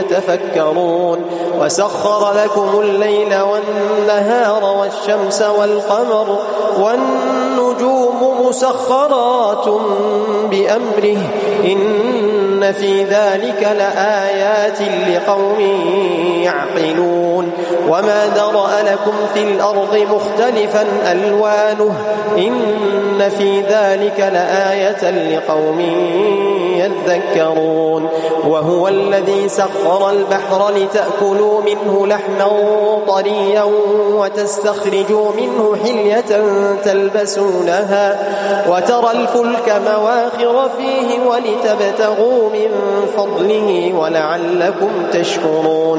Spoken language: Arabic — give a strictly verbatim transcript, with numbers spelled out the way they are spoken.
يتفكرون وسخر لكم الليل والنهار والشمس والقمر والنجوم مسخرات بأمره إن في ذلك لآيات لقوم يعقلون وما ذرأ لكم في الأرض مختلفا ألوانه إن في ذلك لآية لقوم يذكرون وهو الذي سخر البحر لتأكلوا منه لحما طريا وتستخرجوا منه حلية تلبسونها وترى الفلك مواخر فيه ولتبتغوا من فضله ولعلكم تشكرون